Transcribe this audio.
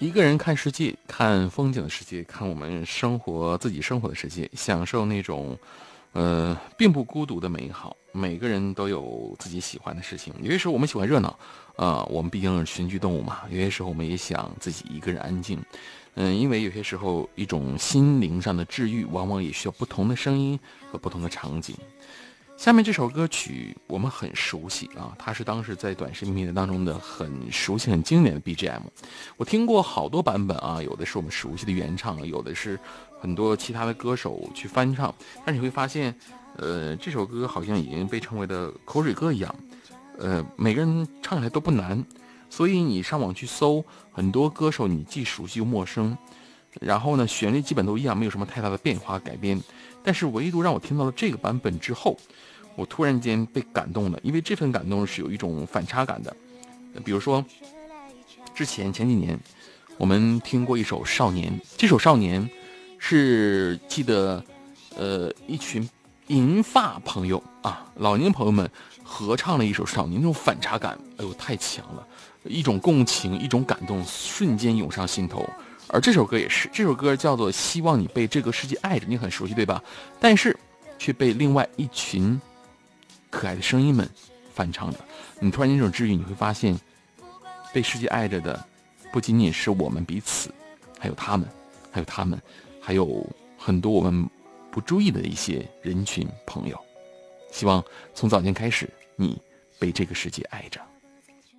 一个人看世界，看风景的世界，看我们自己生活的世界，享受那种，并不孤独的美好。每个人都有自己喜欢的事情。有些时候我们喜欢热闹，我们毕竟是群居动物嘛。有些时候我们也想自己一个人安静，因为有些时候一种心灵上的治愈，往往也需要不同的声音和不同的场景。下面这首歌曲我们很熟悉啊，它是当时在短视频平台当中的很熟悉、很经典的 BGM。我听过好多版本啊，有的是我们熟悉的原唱，有的是很多其他的歌手去翻唱。但是你会发现，这首歌好像已经被称为的口水歌一样，每个人唱起来都不难。所以你上网去搜很多歌手，你既熟悉又陌生。然后呢，旋律基本都一样，没有什么太大的变化改编。但是唯独让我听到了这个版本之后，我突然间被感动了，因为这份感动是有一种反差感的。比如说，前几年我们听过一首《少年》，这首《少年》是记得一群银发朋友啊，老年朋友们合唱了一首《少年》，那种反差感，哎呦太强了，一种共情，一种感动瞬间涌上心头。而这首歌也是，这首歌叫做《希望你被这个世界爱着》，你很熟悉对吧？但是却被另外一群可爱的声音们翻唱着。你突然间这种治愈，你会发现被世界爱着的不仅仅是我们彼此，还有他们，还有很多我们不注意的一些人群朋友。希望从早间开始，你被这个世界爱着。